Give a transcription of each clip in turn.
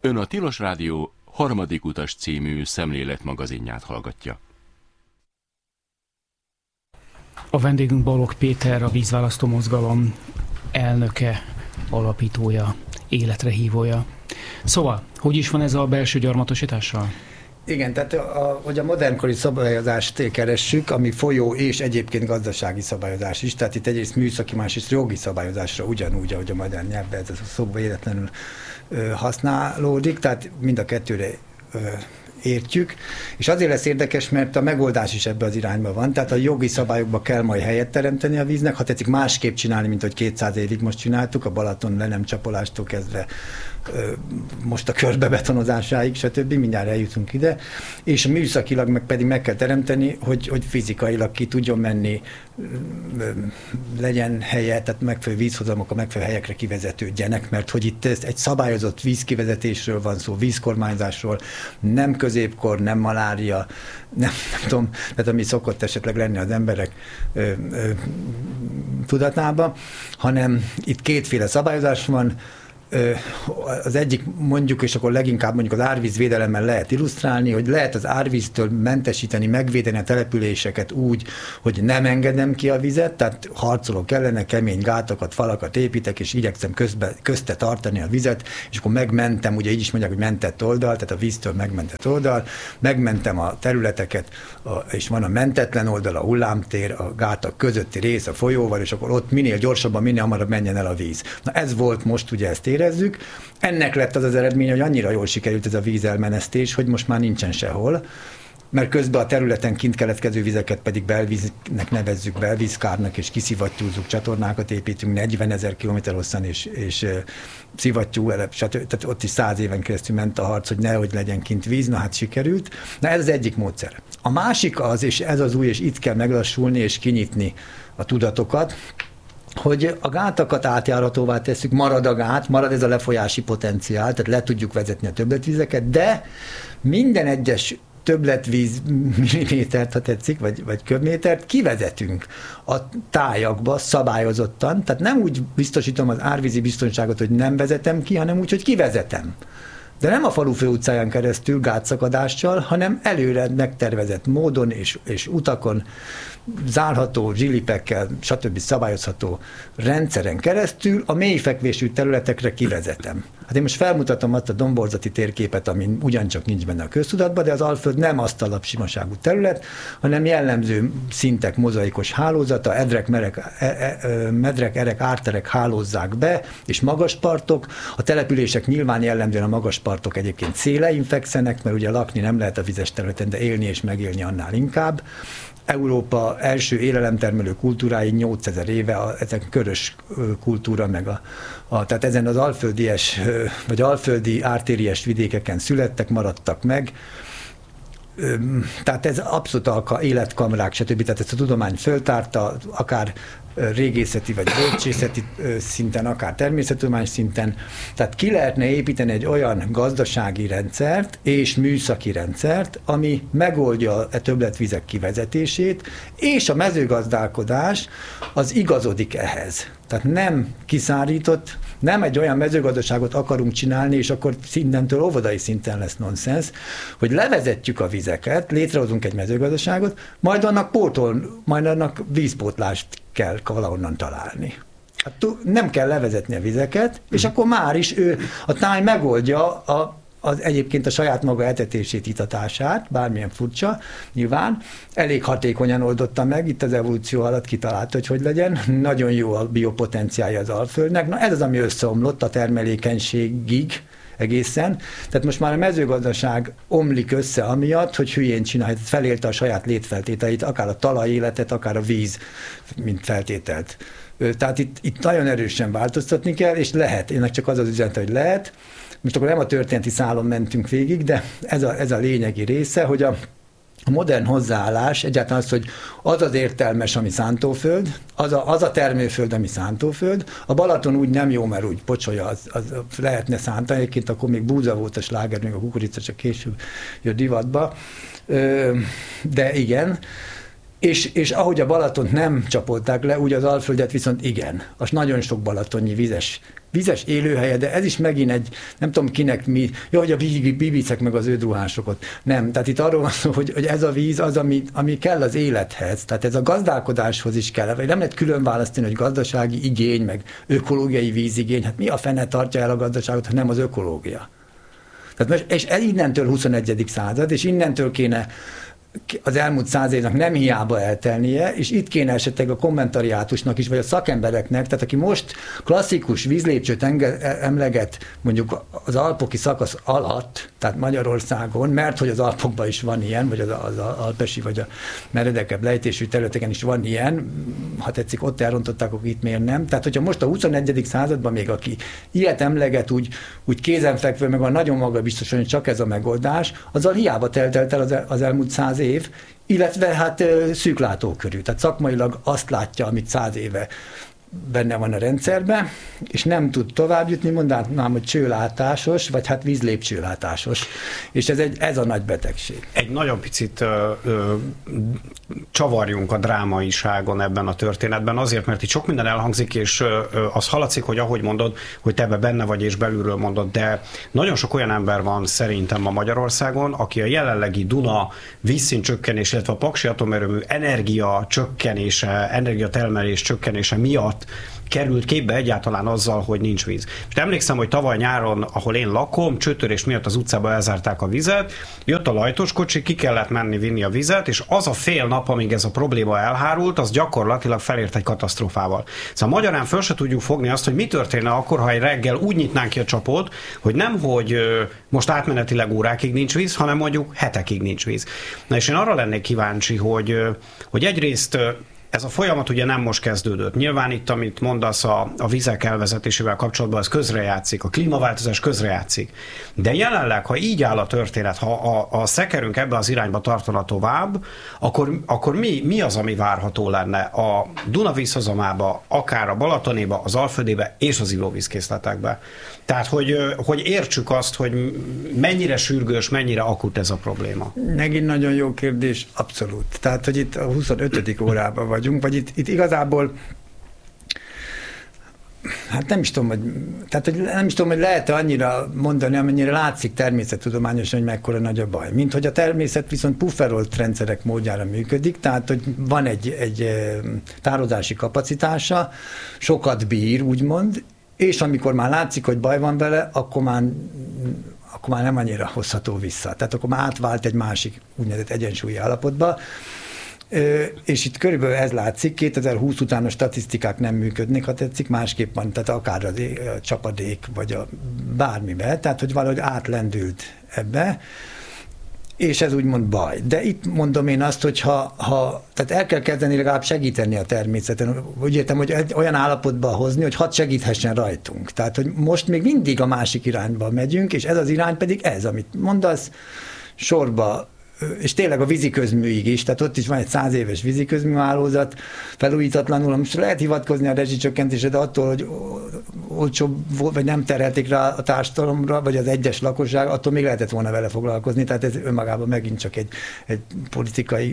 Ön a Tilos Rádió Harmadik utas című szemléletmagazinját hallgatja. A vendégünk Balogh Péter, a Vízválasztó Mozgalom elnöke, alapítója, életre hívója. Szóval, hogy is van ez a belső gyarmatosítással? Igen, tehát hogy a modernkori szabályozást keressük, ami folyó és egyébként gazdasági szabályozás is, tehát itt egyrészt műszaki, másrészt jogi szabályozásra ugyanúgy, ahogy a modern nyelvben ez a szó véletlenül használódik, tehát mind a kettőre értjük, és azért lesz érdekes, mert a megoldás is ebbe az irányba van, tehát a jogi szabályokba kell majd helyet teremteni a víznek, ha tetszik másképp csinálni, mint hogy 200 évig most csináltuk, a Balaton le nem csapolástól kezdve most a körbebetonozásáig, stb. Mindjárt eljutunk ide, és műszakilag meg pedig meg kell teremteni, hogy fizikailag ki tudjon menni, legyen helye, tehát megfelelő vízhozamok a megfelelő helyekre kivezetődjenek, mert hogy itt egy szabályozott vízkivezetésről van szó, vízkormányzásról, nem középkor, nem malária, nem tudom, tehát ami szokott esetleg lenni az emberek tudatában, hanem itt kétféle szabályozás van. Az egyik mondjuk, és akkor leginkább mondjuk az árvízvédelemmel lehet illusztrálni, hogy lehet az árvíztől mentesíteni, megvédeni a településeket úgy, hogy nem engedem ki a vizet, tehát harcolok ellene, kemény gátakat, falakat építek, és igyekszem közte tartani a vizet, és akkor megmentem, ugye így is mondják, hogy mentett oldal, tehát a víztől megmentett oldal, megmentem a területeket, és van a mentetlen oldal, a hullámtér, a gátak közötti rész a folyóval, és akkor ott minél gyorsabban, minél hamarabb menjen el a víz. Na ez volt most, ugye ezt érezzük. Ennek lett az eredmény, hogy annyira jól sikerült ez a vízelmenesztés, hogy most már nincsen sehol, mert közben a területen kint keletkező vizeket pedig belvíznek nevezzük, belvízkárnak, és kiszivattyúzzuk, csatornákat építünk 40 000 kilométer hosszan, és szivattyú, tehát ott is 100 éven keresztül ment a harc, hogy nehogy legyen kint víz, na hát sikerült. Na ez az egyik módszer. A másik az, és ez az új, és itt kell meglassulni és kinyitni a tudatokat, hogy a gátakat átjárhatóvá tesszük, marad a gát, marad ez a lefolyási potenciál, tehát le tudjuk vezetni a többletvizeket, de minden egyes többletvíz millimétert, ha tetszik, vagy köbmétert kivezetünk a tájakba szabályozottan, tehát nem úgy biztosítom az árvízi biztonságot, hogy nem vezetem ki, hanem úgy, hogy kivezetem. De nem a falu főutcáján keresztül gátszakadással, hanem előre megtervezett módon és utakon, zárható, zsilipekkel, stb. Szabályozható rendszeren keresztül a mélyfekvésű területekre kivezetem. Hát én most felmutatom azt a domborzati térképet, ami ugyancsak nincs benne a köztudatban, de az Alföld nem asztalap simaságú terület, hanem jellemző szintek mozaikos hálózata, medrek, erek, árterek hálózzák be, és magaspartok. A települések nyilván jellemzően a magaspartok egyébként szélein fekszenek, mert ugye lakni nem lehet a vizes területen, de élni és megélni annál inkább. Európa első élelemtermelő kultúrái 8000 éve, ezen körös kultúra, meg tehát ezen az alföldies, vagy alföldi ártériás vidékeken születtek, maradtak meg. Tehát ez abszolút életkamrák, stb. Tehát ezt a tudomány föltárta, akár régészeti vagy bölcsészeti szinten, akár természettudomány szinten. Tehát ki lehetne építeni egy olyan gazdasági rendszert és műszaki rendszert, ami megoldja a többletvizek kivezetését, és a mezőgazdálkodás az igazodik ehhez. Tehát nem kiszárított, nem egy olyan mezőgazdaságot akarunk csinálni, és akkor innentől óvodai szinten lesz nonsens, hogy levezetjük a vizeket, létrehozunk egy mezőgazdaságot, majd annak vízpótlást kell valahonnan találni. Hát nem kell levezetni a vizeket, és akkor már is a táj megoldja az egyébként a saját maga etetését, itatását, bármilyen furcsa, nyilván, elég hatékonyan oldotta meg, itt az evolúció alatt kitalálta, hogy legyen, nagyon jó a biopotenciálja az Alföldnek, na ez az, ami összeomlott a termelékenységig egészen, tehát most már a mezőgazdaság omlik össze amiatt, hogy hülyén csinálja, felélte a saját létfeltételeit, akár a talajéletet, akár a víz, mint feltételt. Tehát itt nagyon erősen változtatni kell, és lehet, ennek csak az az üzenete, hogy lehet. Most akkor nem a történeti szálon mentünk végig, de ez a lényegi része, hogy a modern hozzáállás egyáltalán az, hogy az az értelmes, ami szántóföld, az a termőföld, ami szántóföld. A Balaton úgy nem jó, mert úgy pocsolya, az lehetne szántani, egyébként akkor még búza volt a sláger, még a kukorica csak később jött divatba, de igen. És ahogy a Balatont nem csapolták le, úgy az Alföldet viszont igen. Az nagyon sok balatonnyi vizes vizes élőhelye, de ez is megint egy, nem tudom kinek mi, hogy a bibicek meg az ödruhások. Nem, tehát itt arról van szó, hogy ez a víz az, ami kell az élethez, tehát ez a gazdálkodáshoz is kell. Nem lehet külön választani, hogy gazdasági igény, meg ökológiai vízigény, hát mi a fene tartja el a gazdaságot, ha nem az ökológia. Tehát most, és innentől 21. század, és innentől kéne az elmúlt 100 évnek nem hiába eltelnie, és itt kéne esetleg a kommentariátusnak is, vagy a szakembereknek, tehát aki most klasszikus vízlépcsőt emleget mondjuk az alpoki szakasz alatt, tehát Magyarországon, mert hogy az Alpokban is van ilyen, vagy az alpesi, vagy a meredekebb lejtésű területeken is van ilyen, ha tetszik, ott elrontották, akkor itt miért nem. Tehát, hogyha most a 21. században még aki ilyet emleget úgy kézenfekvő, meg van nagyon magabiztosan, hogy csak ez a megoldás, azzal hiába telt el az elmúlt 100 év, illetve hát szűklátókörű. Tehát szakmailag azt látja, amit 100 éve benne van a rendszerben, és nem tud tovább jutni, mondanám, hogy csőlátásos, vagy hát vízlépcsőlátásos. És ez a nagy betegség. Egy nagyon picit csavarjunk a drámaiságon ebben a történetben, azért, mert itt sok minden elhangzik, és az hallatszik, hogy ahogy mondod, hogy te ebbe benne vagy, és belülről mondod, de nagyon sok olyan ember van szerintem ma Magyarországon, aki a jelenlegi Duna vízszint csökkenés, illetve a Paksi atomerőmű energiatermelés csökkenése miatt került képbe egyáltalán azzal, hogy nincs víz. És emlékszem, hogy tavaly nyáron, ahol én lakom, csőtörés miatt az utcába elzárták a vizet, jött a lajtoskocsi, ki kellett menni vinni a vizet, és az a fél nap, amíg ez a probléma elhárult, az gyakorlatilag felért egy katasztrófával. Szóval magyarán föl se tudjuk fogni azt, hogy mi történne akkor, ha egy reggel úgy nyitnánk ki a csapot, hogy nem, hogy most átmenetileg órákig nincs víz, hanem mondjuk hetekig nincs víz. Na és én arra lennék kíváncsi, hogy egyrészt ez a folyamat ugye nem most kezdődött. Nyilván itt, amit mondasz a vizek elvezetésével kapcsolatban, ez közrejátszik, a klímaváltozás közrejátszik. De jelenleg, ha így áll a történet, ha a szekerünk ebbe az irányba tartana tovább, akkor mi az, ami várható lenne a Duna vízhozamába, akár a Balatonéba, az Alföldébe és az ivóvízkészletekbe? Tehát, hogy értsük azt, hogy mennyire sürgős, mennyire akut ez a probléma. Megint nagyon jó kérdés, abszolút. Tehát, hogy itt a 25. órában vagyunk, vagy itt igazából hát nem is tudom, hogy lehet-e annyira mondani, amennyire látszik természettudományosan, hogy mekkora nagy a baj. Mint hogy a természet viszont pufferolt rendszerek módjára működik, tehát hogy van egy tározási kapacitása, sokat bír, úgymond, és amikor már látszik, hogy baj van vele, akkor már nem annyira hozható vissza. Tehát akkor már átvált egy másik úgynevezett egyensúlyi állapotba. És itt körülbelül ez látszik, 2020 után a statisztikák nem működnek, ha tetszik, másképp van, tehát akár a csapadék, vagy bármibe, tehát hogy valahogy átlendült ebbe, és ez úgymond baj. De itt mondom én azt, hogy tehát el kell kezdeni legalább segíteni a természeten. Úgy értem, hogy olyan állapotba hozni, hogy hadd segíthessen rajtunk. Tehát, hogy most még mindig a másik irányba megyünk, és ez az irány pedig ez, amit mondasz, sorba, és tényleg a víziközműig is, tehát ott is van egy 100 éves víziközműhálózat, felújítatlanul, most lehet hivatkozni a rezsicsökkentésre, de attól, hogy olcsóbb volt, vagy nem terhelték rá a társadalomra, vagy az egyes lakosság, attól még lehetett volna vele foglalkozni, tehát ez önmagában megint csak egy politikai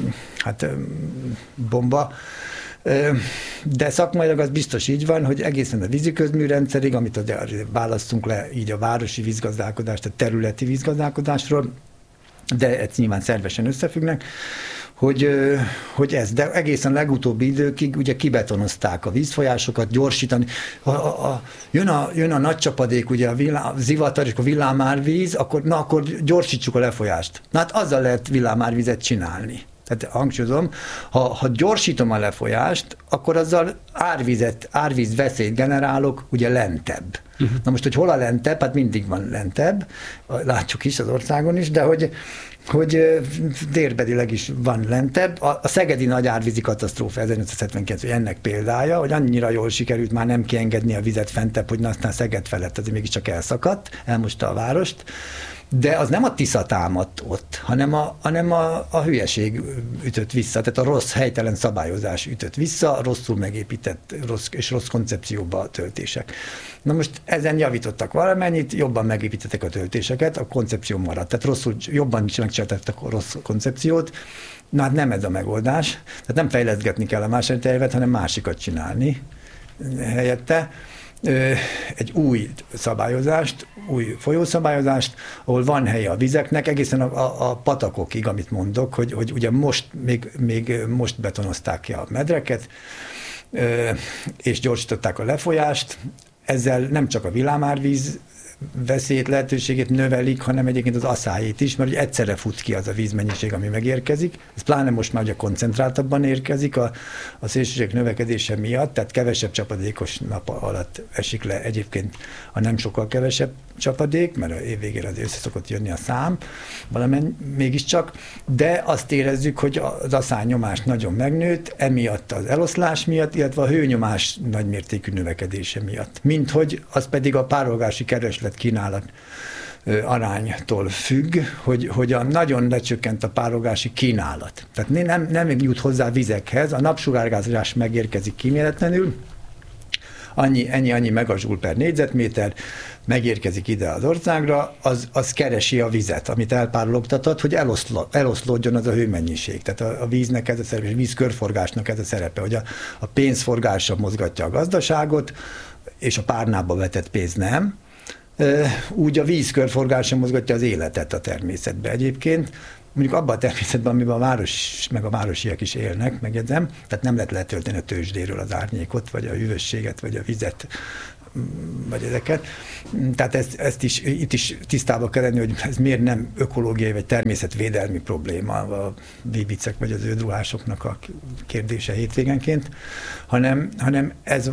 bomba. De szakmailag az biztos így van, hogy egészen a víziközműrendszerig, amit választunk le így a városi vízgazdálkodást, a területi vízgazdálkodásról, de ez nyilván szervesen összefüggnek, hogy ez, de egészen legutóbbi időkig ugye kibetonozták a vízfolyásokat, gyorsítani. Jön a nagy csapadék, ugye a zivatar és a villámárvíz, akkor gyorsítsuk a lefolyást. Na hát azzal lehet villámárvizet csinálni. Tehát hangsúlyozom, ha gyorsítom a lefolyást, akkor azzal árvíz veszélyt generálok, ugye lentebb. Na most, hogy hol a lentebb, hát mindig van lentebb, látjuk is az országon is, de hogy dérbedileg is van lentebb. A szegedi nagy árvízi katasztrófa 1879, hogy ennek példája, hogy annyira jól sikerült már nem kiengedni a vizet fentebb, hogy aztán Szeged felett azért mégiscsak elszakadt, elmosta a várost. De az nem a Tisza támadt ott, hanem a hülyeség ütött vissza, tehát a rossz, helytelen szabályozás ütött vissza, rosszul megépített rossz koncepcióba a töltések. Na most ezen javítottak valamennyit, jobban megépítettek a töltéseket, a koncepció maradt, tehát jobban is megcsináltak a rossz koncepciót. Na hát nem ez a megoldás, tehát nem fejleszgetni kell a második tervet, hanem másikat csinálni helyette. egy új szabályozást, új folyószabályozást, ahol van helye a vizeknek, egészen a patakokig, amit mondok, hogy ugye még most betonozták ki a medreket, és gyorsították a lefolyást. Ezzel nem csak a villámárvíz veszélyt, lehetőségét növelik, hanem egyébként az aszályét is, mert ugye egyszerre fut ki az a vízmennyiség, ami megérkezik. Ez pláne most már ugye koncentráltabban érkezik a szélsőségek növekedése miatt, tehát kevesebb csapadékos nap alatt esik le egyébként a nem sokkal kevesebb csapadék, mert a év végére az össze szokott jönni a szám, mégiscsak, de azt érezzük, hogy az aszálynyomás nagyon megnőtt, emiatt az eloszlás miatt, illetve a hőnyomás nagymértékű növekedése miatt. Minthogy az pedig a párolgási kereslet-kínálat aránytól függ, hogy nagyon lecsökkent a párogási kínálat. Tehát nem jut hozzá vizekhez, a napsugárgázás megérkezik kíméletlenül, annyi megazsúl per négyzetméter, megérkezik ide az országra, az keresi a vizet, amit elpárologtatott, hogy eloszlódjon az a hőmennyiség. Tehát a víznek ez a szerepe, és a vízkörforgásnak ez a szerepe, hogy a pénzforgása mozgatja a gazdaságot, és a párnába vetett pénz nem. Úgy a vízkörforgása mozgatja az életet a természetbe egyébként, mondjuk abban a természetben, amiben a város, meg a városiak is élnek, megjegyzem, tehát nem lehet letölteni a tőzsdéről az árnyékot, vagy a hűvösséget, vagy a vizet, vagy ezeket. Tehát itt is tisztába kell lenni, hogy ez miért nem ökológiai vagy természetvédelmi probléma a bibicek vagy az ődruhásoknak a kérdése hétvégenként, hanem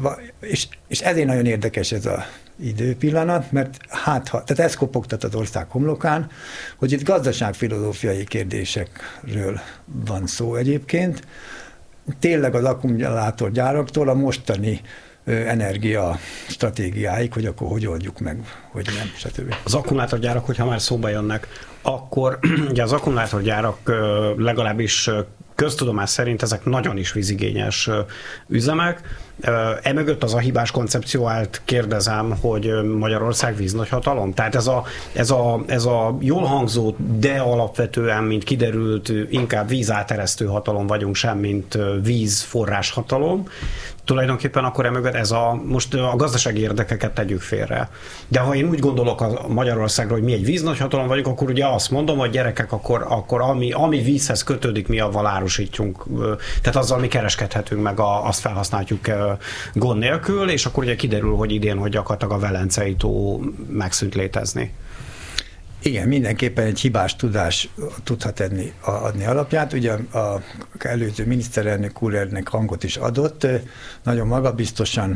és ezért nagyon érdekes ez a időpillanat, mert tehát ez kopogtat az ország homlokán, hogy itt gazdaságfilozófiai kérdésekről van szó egyébként. Tényleg az akkumulátorgyáraktól a mostani energia stratégiáig, hogy akkor hogy oldjuk meg, hogy nem, stb. Az akkumulátorgyárak, hogyha már szóba jönnek, akkor ugye az akkumulátorgyárak legalábbis köztudomás szerint ezek nagyon is vízigényes üzemek. Emögött az a hibás koncepció állt, kérdezem, hogy Magyarország víznagyhatalom? Tehát ez a jól hangzó, de alapvetően, mint kiderült, inkább vízáteresztő hatalom vagyunk sem, mint vízforrás hatalom. Tulajdonképpen akkor emögött most a gazdasági érdekeket tegyük félre. De ha én úgy gondolok a Magyarországról, hogy mi egy víznagyhatalom vagyunk, akkor ugye azt mondom, hogy gyerekek, akkor ami vízhez kötődik, mi avval árusítjunk. Tehát azzal mi kereskedhetünk, meg azt felhasználjuk gond nélkül, és akkor ugye kiderül, hogy idén, hogy gyakorlatilag a Velencei tó megszűnt létezni. Igen, mindenképpen egy hibás tudás tudhat adni alapját. Ugye az előző miniszterelnök úr ennek hangot is adott, nagyon magabiztosan,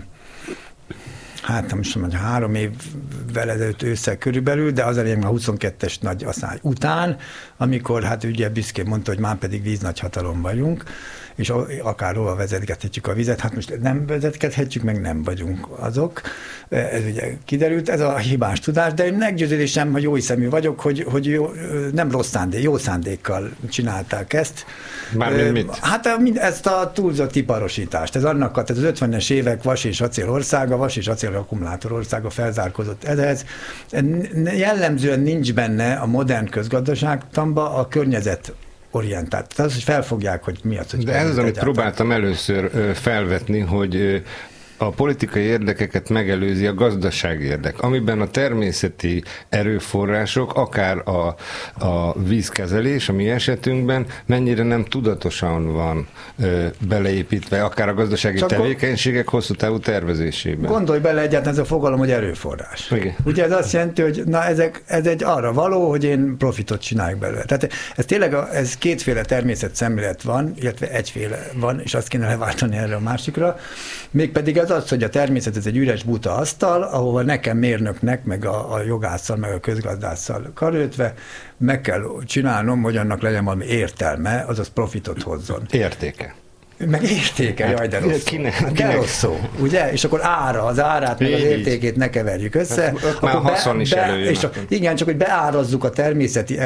hát nem is tudom, hogy 3 évvel ezelőtt ősszel körülbelül, de az elég a 22-es nagy aszály után, amikor hát ugye büszkén mondta, hogy már pedig víznagyhatalom vagyunk, és akárhova vezetgethetjük a vizet, hát most nem vezetgethetjük, meg nem vagyunk azok. Ez ugye kiderült, ez a hibás tudás, de én meggyőződésem, hogy jóhiszemű vagyok, hogy nem rossz szándék, jó szándékkal csinálták ezt. Mármint mit? Hát ezt a túlzott iparosítást. Ez annak, tehát az 50-es évek vas és acél országa, vas és acél akkumulátor országa felzárkózott ehhez. Jellemzően nincs benne a modern közgazdaságtanba a környezet orientált. Tehát az, hogy felfogják, hogy mi az, hogy... De ez az, amit próbáltam először felvetni, hogy a politikai érdekeket megelőzi a gazdasági érdek, amiben a természeti erőforrások, akár a vízkezelés, a mi esetünkben mennyire nem tudatosan van beleépítve, akár a gazdasági tevékenységek hosszú távú tervezésében. Gondolj bele egyáltalán ez a fogalom, hogy erőforrás. Igen. Ugye ez azt jelenti, hogy ez egy arra való, hogy én profitot csináljak belőle. Tehát ez tényleg ez kétféle természetszemlélet van, illetve egyféle van, és azt kéne leváltani erre a másikra. Mégpedig az, hogy a természet ez egy üres buta asztal, ahova nekem mérnöknek, meg a jogásszal, meg a közgazdásszal karöltve meg kell csinálnom, hogy annak legyen valami értelme, azaz profitot hozzon. Értéke. Meg értéke, jaj, de rossz szó. De rossz szó, ugye? És akkor az árát, meg az értékét ne keverjük össze. Már a haszon is előjön. Igen, csak hogy beárazzuk a természeti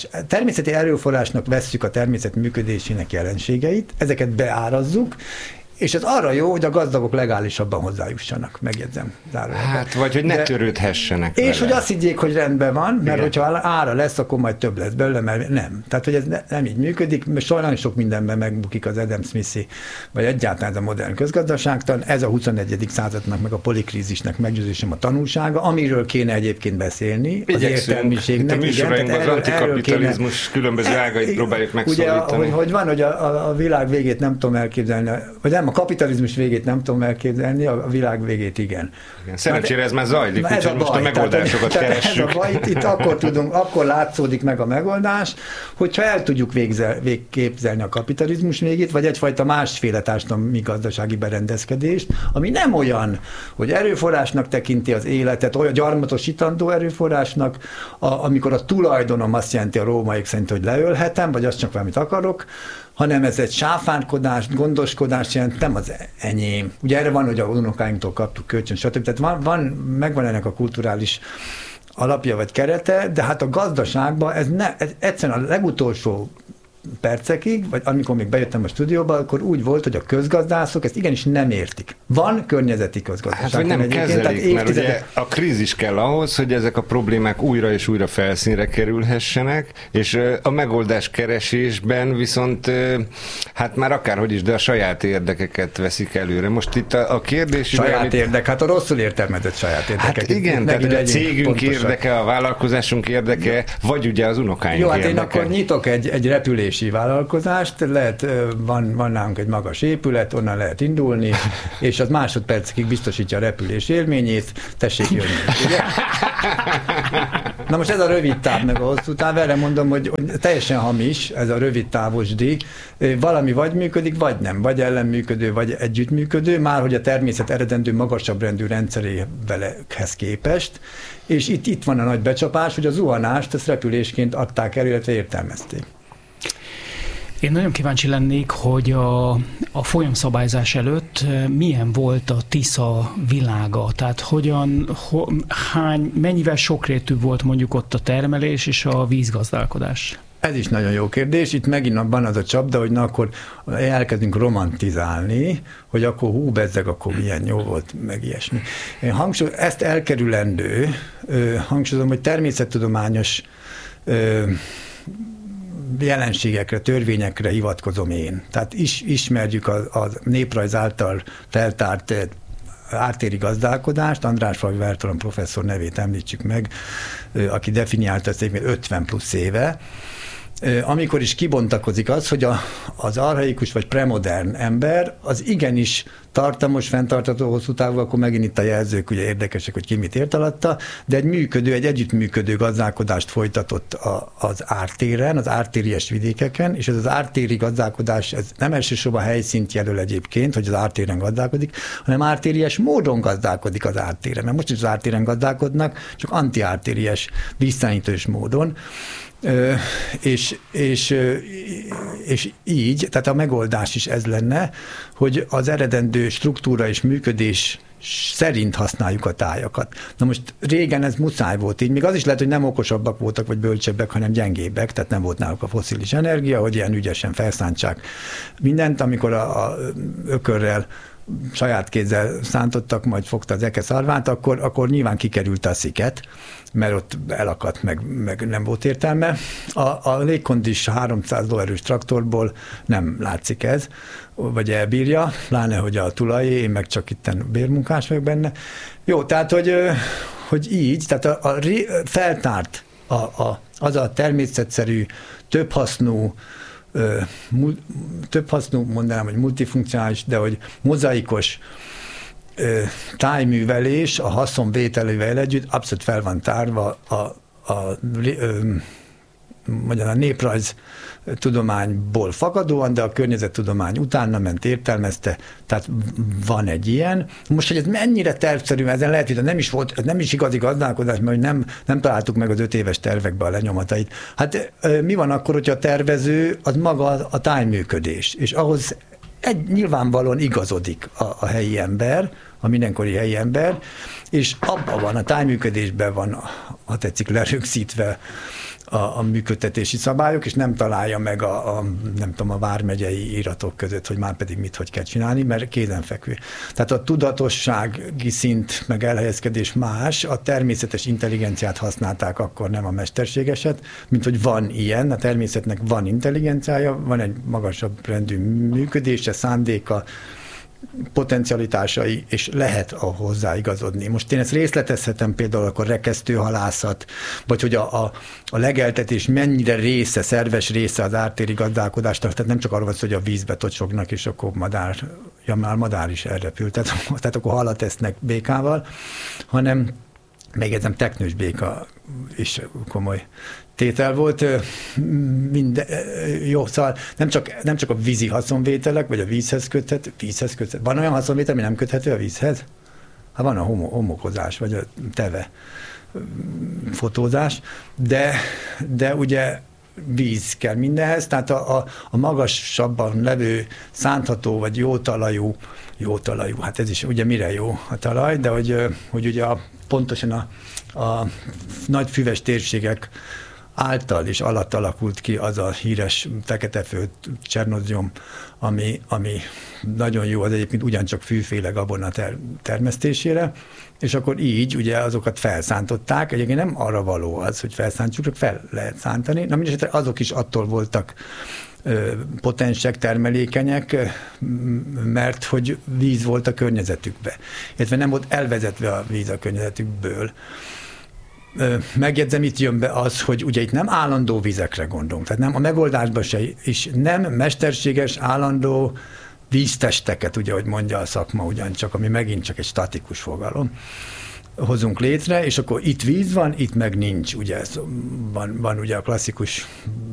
erőforrásnak vesszük a természet működésének jelenségeit, ezeket beárazzuk, és ez arra jó, hogy a gazdagok legálisabban hozzájussanak, megjegyzem. Hát, vagy hogy ne törődhessenek és vele. hogy azt higgyék, hogy rendben van, mert igen. hogyha ára lesz, akkor majd több lesz belőle, mert nem. Tehát, hogy ez nem így működik, mert nagyon sok mindenben megbukik az Adam Smith-i, vagy egyáltalán ez a modern közgazdaságtan, ez a 21. századnak, meg a polikrízisnek meggyőzésem a tanulsága, amiről kéne egyébként beszélni, az értelmiségnek. Itt a műsorainkban az antikapitalizmus különböző ágait próbáljuk megszólítani. Ugye, hogy van, hogy a világ végét nem tudom elképzelni, vagy nem, a kapitalizmus végét nem tudom elképzelni, a világ végét igen. Szerencsére ez már zajlik, úgyhogy most a megoldásokat keressük. Ez a baj, itt akkor látszódik meg a megoldás, hogyha el tudjuk végképzelni a kapitalizmus végét, vagy egyfajta másféle társadalmi gazdasági berendezkedést, ami nem olyan, hogy erőforrásnak tekinti az életet, olyan gyarmatosítandó erőforrásnak, amikor a tulajdonom azt jelenti a rómaiak szerint, hogy leölhetem, vagy azt csak valamit akarok, hanem ez egy sáfárkodás, gondoskodás jelent, nem az enyém. Ugye erre van, hogy a unokáinktól kaptuk kölcsön, stb. Tehát megvan ennek a kulturális alapja vagy kerete, de hát a gazdaságban ez egyszerűen a legutolsó percekig, vagy amikor még bejöttem a stúdióba, akkor úgy volt, hogy a közgazdászok ezt igenis nem értik. Van környezeti közgazdaság. Hát, hogy nem kezelik, mert ugye a krízis kell ahhoz, hogy ezek a problémák újra és újra felszínre kerülhessenek, és a megoldás keresésben viszont hát már akárhogy is, de a saját érdekeket veszik előre. Most itt a kérdés... Saját érdek, hát a rosszul értelmezett saját érdekek. Hát igen, tehát a cégünk pontosan. Érdeke, a vállalkozásunk érdeke, vagy ugye az unokáink jó, hát érdeke. én akkor nyitok egy repülési vállalkozást, lehet, van nálunk egy magas épület, onnan lehet indulni, és az másodpercig biztosítja a repülés élményét, tessék jönni. Ugye? Na most ez a rövid táv, meg a hosszú táv, erre mondom, hogy teljesen hamis ez a rövid távosdi, valami vagy működik, vagy nem, vagy ellenműködő, vagy együttműködő, már hogy a természet eredendő magasabb rendű rendszeréhez képest, és itt van a nagy becsapás, hogy a zuhanást ezt repülésként adták el, illetve értelmezték. Én nagyon kíváncsi lennék, hogy a folyamszabályzás előtt milyen volt a Tisza világa, tehát mennyivel sokrétű volt mondjuk ott a termelés és a vízgazdálkodás? Ez is nagyon jó kérdés. Itt megint van az a csapda, hogy na akkor elkezdünk romantizálni, hogy akkor bezzeg, akkor milyen jó volt, meg ilyesmi. Én ezt elkerülendő, hangsúlyozom, hogy természettudományos jelenségekre, törvényekre hivatkozom én. Tehát ismerjük a néprajz által feltárt ártéri gazdálkodást, András Falvi Bertalan professzor nevét említsük meg, aki definiálta ezt 50 plusz éve, amikor is kibontakozik az, hogy az archaikus vagy premodern ember az igenis tartamos, fenntartható, hosszú távú, akkor megint itt a jelzők ugye érdekesek, hogy ki mit ért alatta, de egy együttműködő gazdálkodást folytatott az ártéren, az ártéries vidékeken, és ez az ártéri gazdálkodás, ez nem elsősorban helyszínt jelöl egyébként, hogy az ártéren gazdálkodik, hanem ártéries módon gazdálkodik az ártéren. Mert most is az ártéren gazdálkodnak, csak antiártéries, visszányítős módon. És így, tehát a megoldás is ez lenne, hogy az eredendő struktúra és működés szerint használjuk a tájakat. Na most régen ez muszáj volt így, még az is lehet, hogy nem okosabbak voltak, vagy bölcsebbek, hanem gyengébbek, tehát nem volt náluk a fosszilis energia, hogy ilyen ügyesen felszántsák mindent, amikor a ökörrel saját kézzel szántottak, majd fogta az eke szarvát, akkor nyilván kikerült a sziket, mert ott elakadt, meg nem volt értelme. A légkondis $300 traktorból nem látszik ez, vagy elbírja, pláne, hogy a tulajé, én meg csak itten bérmunkás vagyok benne. Jó, tehát, hogy így, tehát feltárt az a természetszerű, több hasznú, mondanám, hogy multifunkcionális, de hogy mozaikos tájművelés a haszonvételével együtt abszolút fel van tárva a néprajz tudományból fakadóan, de a környezettudomány utána ment, értelmezte, tehát van egy ilyen. Most, hogy ez mennyire tervszerű, ezen lehet, hogy nem is volt, ez nem is igazi gazdálkodás, mert nem találtuk meg az 5 éves tervekbe a lenyomatait. Hát mi van akkor, hogyha a tervező az maga a tájműködés, és ahhoz nyilvánvalóan igazodik a helyi ember, a mindenkori helyi ember, és abban van, a tájműködésben van, ha tetszik, lerögzítve a működtetési szabályok, és nem találja meg nem tudom, a vármegyei iratok között, hogy már pedig mit, hogy kell csinálni, mert kézenfekvő. Tehát a tudatossági szint meg elhelyezkedés más, a természetes intelligenciát használták akkor, nem a mesterségeset, mint hogy van ilyen, a természetnek van intelligenciája, van egy magasabb rendű működése, szándéka, potencialitásai, és lehet hozzáigazodni. Most én ezt részletezhetem például akkor rekesztőhalászat, vagy hogy a legeltetés mennyire része, szerves része az ártéri gazdálkodásnak, tehát nem csak arról van szó, hogy a vízbe tocsognak, és akkor madár is elrepül, tehát akkor halat esznek békával, hanem megjegyzem, teknős béka is komoly tétel volt. Jó, szóval nem csak a vízi haszonvételek, vagy a vízhez köthető. Van olyan haszonvétel, ami nem köthető a vízhez? Hát van a homokozás, vagy a teve fotózás, de ugye víz kell mindenhez, tehát a magasabban levő szántható, vagy jó talajú, hát ez is ugye mire jó a talaj, de hogy ugye pontosan a nagy füves térségek által és alatt alakult ki az a híres feketeföld Csernozium, ami nagyon jó, az egyébként ugyancsak fűféle gabona termesztésére, és akkor így ugye azokat felszántották, egyébként nem arra való az, hogy felszántsuk, csak fel lehet szántani, na mindesetre azok is attól voltak potensek, termelékenyek, mert hogy víz volt a környezetükbe. Illetve nem volt elvezetve a víz a környezetükből. Megjegyzem, itt jön be az, hogy ugye itt nem állandó vizekre gondolunk, tehát nem a megoldásban se, és nem mesterséges, állandó víztesteket, ugye, hogy mondja a szakma ugyancsak, ami megint csak egy statikus fogalom, hozunk létre, és akkor itt víz van, itt meg nincs, ugye van ugye a klasszikus